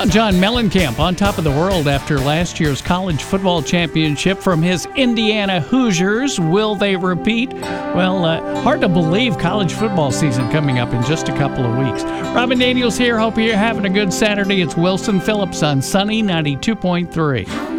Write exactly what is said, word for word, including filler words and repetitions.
Well, John Mellencamp on top of the world after last year's college football championship from his Indiana Hoosiers. Will they repeat? Well, uh, hard to believe college football season coming up in just a couple of weeks. Robin Daniels here. Hope you're having a good Saturday. It's Wilson Phillips on Sunny ninety-two point three.